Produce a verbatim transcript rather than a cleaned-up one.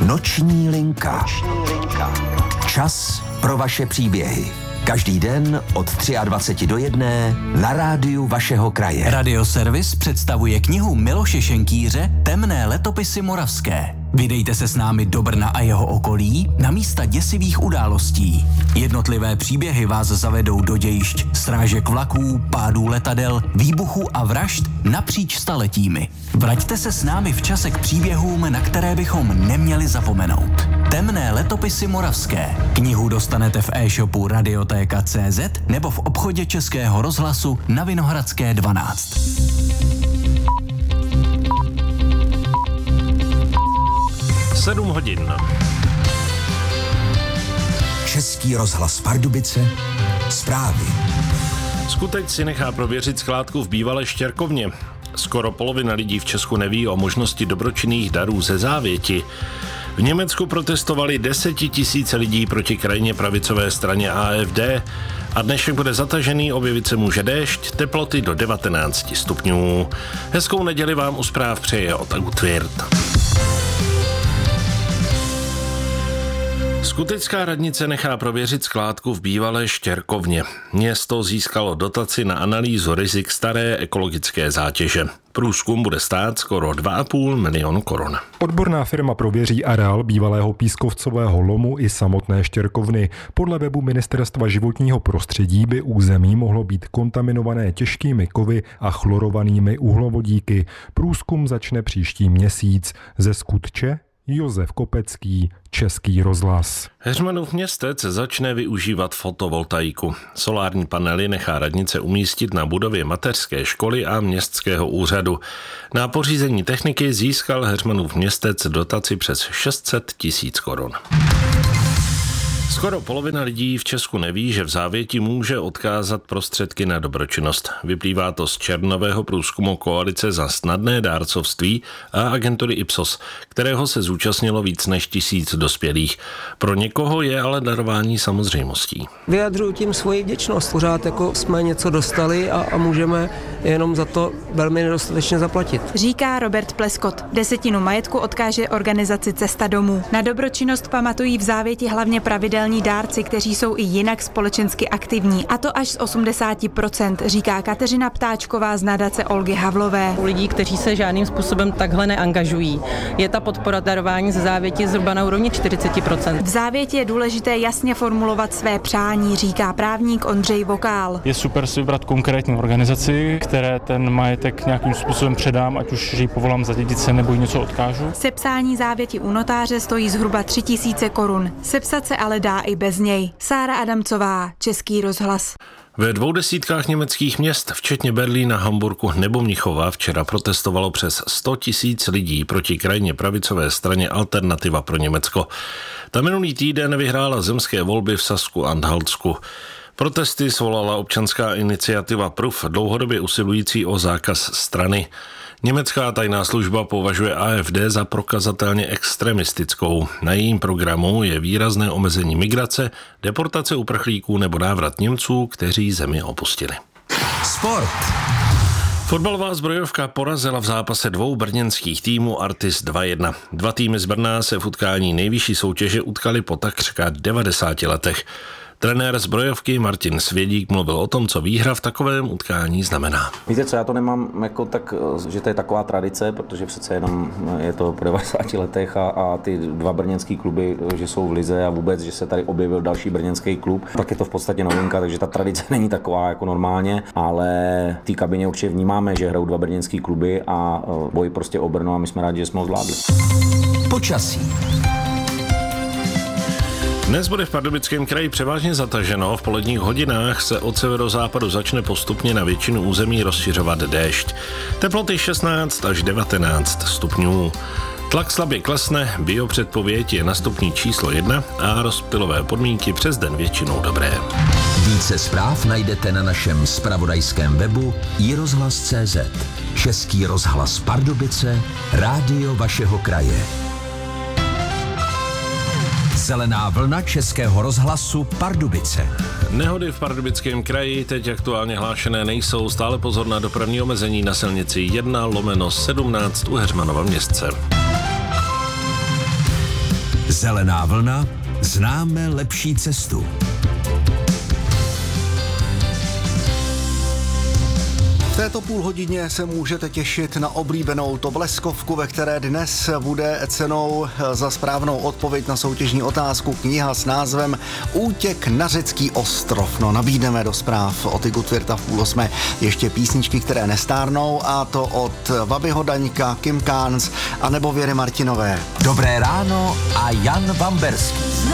Noční linka. Noční linka. Čas pro vaše příběhy. Každý den od dvacet tři do jedné na rádiu vašeho kraje. Radioservis představuje knihu Miloše Šenkýře Temné letopisy moravské. Vydejte se s námi do Brna a jeho okolí na místa děsivých událostí. Jednotlivé příběhy vás zavedou do dějišť srážek vlaků, pádů letadel, výbuchů a vražd napříč staletími. Vraťte se s námi v čase k příběhům, na které bychom neměli zapomenout. Temné letopisy moravské. Knihu dostanete v e-shopu Radiotéka tečka cé zet nebo v obchodě Českého rozhlasu na Vinohradské dvanáct. sedm hodin. Český rozhlas Pardubice. Zprávy. Skuteč si nechá prověřit skládku v bývalé Štěrkovně. Skoro polovina lidí v Česku neví o možnosti dobročinných darů ze závěti. V Německu protestovali desetitisíce lidí proti krajně pravicové straně á ef dé a dnešek bude zatažený, objevit se může déšť, teploty do devatenáct stupňů. Hezkou neděli vám u zpráv přeje od Agutvirt. Skutecká radnice nechá prověřit skládku v bývalé Štěrkovně. Město získalo dotaci na analýzu rizik staré ekologické zátěže. Průzkum bude stát skoro dva a půl milionu korun. Odborná firma prověří areál bývalého pískovcového lomu i samotné Štěrkovny. Podle webu Ministerstva životního prostředí by území mohlo být kontaminované těžkými kovy a chlorovanými uhlovodíky. Průzkum začne příští měsíc. Ze Skutče Josef Kopecký, Český rozhlas. Heřmanův Městec začne využívat fotovoltaiku. Solární panely nechá radnice umístit na budově mateřské školy a městského úřadu. Na pořízení techniky získal Heřmanův Městec dotaci přes šest set tisíc korun. Skoro polovina lidí v Česku neví, že v závěti může odkázat prostředky na dobročinnost. Vyplývá to z červnového průzkumu Koalice za snadné dárcovství a agentury Ipsos, kterého se zúčastnilo víc než tisíc dospělých. Pro někoho je ale darování samozřejmostí. Vyjadřuju tím svoji vděčnost. Pořád jako jsme něco dostali a, a můžeme jenom za to velmi nedostatečně zaplatit. Říká Robert Pleskot. Desetinu majetku odkáže organizaci Cesta domů. Na dobročinnost pamatují v závěti hlavně pravidelní dárci, kteří jsou i jinak společensky aktivní, a to až z osmdesát procent, říká Kateřina Ptáčková z nadace Olgy Havlové. U lidí, kteří se žádným způsobem takhle neangažují, je ta podpora darování ze závěti zhruba na úrovni čtyřicet procent. V závěti je důležité jasně formulovat své přání, říká právník Ondřej Vokál. Je super si vybrat konkrétní organizaci, které ten majetek nějakým způsobem předám, ať už ji povolám za dědice nebo něco odkážu. Sepsání závěti u notáře stojí zhruba tři tisíce korun. Sepsat se ale dá i bez něj. Sára Adamcová, Český rozhlas. Ve dvou desítkách německých měst, včetně Berlína, Hamburku nebo Mnichova, včera protestovalo přes sto tisíc lidí proti krajně pravicové straně Alternativa pro Německo. Ta minulý týden vyhrála zemské volby v Sasku a Anhaltsku. Protesty svolala občanská iniciativa Proof, dlouhodobě usilující o zákaz strany. Německá tajná služba považuje á ef dé za prokazatelně extremistickou. Na jejím programu je výrazné omezení migrace, deportace uprchlíků nebo návrat Němců, kteří zemi opustili. Sport. Fotbalová zbrojovka porazila v zápase dvou brněnských týmů Artis dva jedna. Dva týmy z Brna se v utkání nejvyšší soutěže utkali po takřka devadesáti letech. Trenér zbrojovky Martin Svědík mluvil o tom, co výhra v takovém utkání znamená. Víte co, já to nemám jako tak, že to je taková tradice, protože přece jenom je to po devadesáti letech a, a ty dva brněnský kluby, že jsou v lize a vůbec, že se tady objevil další brněnský klub, tak je to v podstatě novinka, takže ta tradice není taková jako normálně, ale v té kabině určitě vnímáme, že hrajou dva brněnský kluby a boj prostě o Brno a my jsme rádi, že jsme ho zvládli. Počasí. Dnes bude v Pardubickém kraji převážně zataženo, v poledních hodinách se od severozápadu začne postupně na většinu území rozšiřovat déšť. Teploty šestnáct až devatenáct stupňů. Tlak slabě klesne, biopředpověď je na stupni číslo jedna a rozptylové podmínky přes den většinou dobré. Více zpráv najdete na našem zpravodajském webu i rozhlas tečka cé zet. Český rozhlas Pardubice, rádio vašeho kraje. Zelená vlna Českého rozhlasu Pardubice. Nehody v Pardubickém kraji teď aktuálně hlášené nejsou, stále pozor na dopravní omezení na silnici jedna lomeno sedmnáct u Heřmanova Městce. Zelená vlna, známe lepší cestu. V této půlhodině se můžete těšit na oblíbenou Tobleskovku, ve které dnes bude cenou za správnou odpověď na soutěžní otázku kniha s názvem Útěk na řecký ostrov. No, nabídneme do zpráv od Igutvirta v půl osmé ještě písničky, které nestárnou, a to od Vabyho Daňka, Kim Carnes a nebo Věry Martinové. Dobré ráno a Jan Bamberský.